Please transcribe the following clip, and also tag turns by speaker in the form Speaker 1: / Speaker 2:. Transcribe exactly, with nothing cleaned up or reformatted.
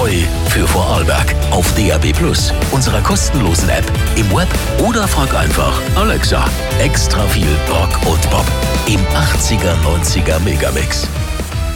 Speaker 1: Neu für Vorarlberg auf D A B Plus, unserer kostenlosen App, im Web oder frag einfach Alexa. Extra viel Rock und Pop im achtziger, neunziger Megamix.